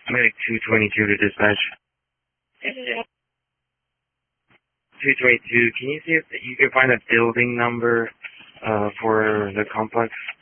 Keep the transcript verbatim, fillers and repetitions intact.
Medic two twenty-two to dispatch. two twenty-two, can you see if you can find a building number uh, for the complex?